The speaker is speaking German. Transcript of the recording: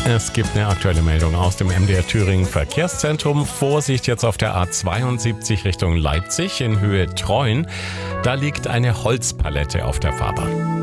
Es gibt eine aktuelle Meldung aus dem MDR Thüringen Verkehrszentrum. Vorsicht jetzt auf der A72 Richtung Leipzig in Höhe Treuen. Da liegt eine Holzpalette auf der Fahrbahn.